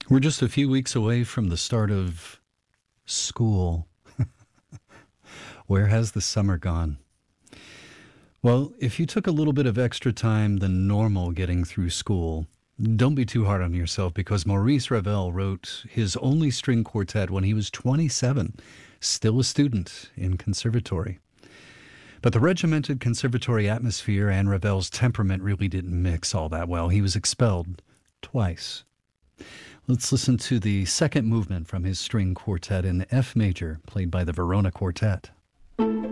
We're just a few weeks away from the start of school. Where has the summer gone? Well, if you took a little bit of extra time than normal getting through school, don't be too hard on yourself because Maurice Ravel wrote his only string quartet when he was 27, still a student in conservatory. But the regimented conservatory atmosphere and Ravel's temperament really didn't mix all that well. He was expelled twice. Let's listen to the second movement from his string quartet in F major, played by the Verona Quartet.